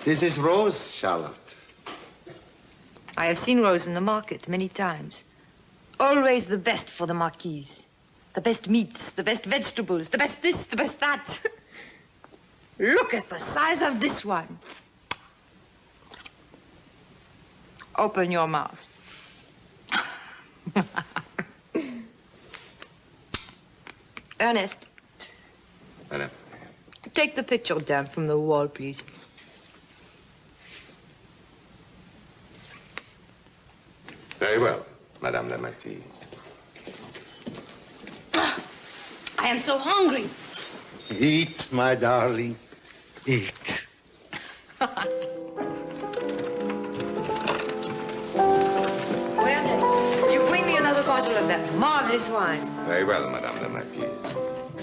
This is Rose, Charlotte. I have seen Rose in the market many times. Always the best for the marquise. The best meats, the best vegetables, the best this, the best that. Look at the size of this one. Open your mouth. Ernest. Madame. Take the picture down from the wall, please. Very well, Madame la Marquise. I am so hungry. Eat, my darling. Eat. Ernest, you bring me another bottle of that marvelous wine. Very well, Madame la Marquise.